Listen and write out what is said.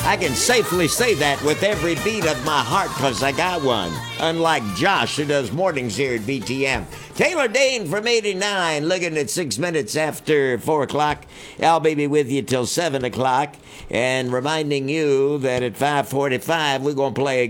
I can safely say that with every beat of my heart because I got one. Unlike Josh, who does mornings here at BTM. Taylor Dane from 89, looking at 6 minutes after 4 o'clock. I'll be with you till 7 o'clock. And reminding you that at 5:45, we're going to play a